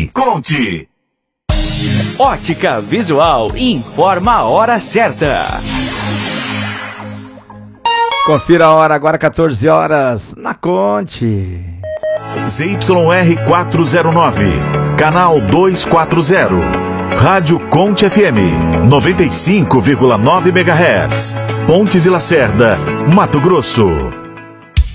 FM. Conte. Ótica Visual informa a hora certa. Confira a hora agora, 14 horas, na Conte. ZYR 409, canal 240. Rádio Conte FM, 95,9 MHz. Pontes e Lacerda, Mato Grosso.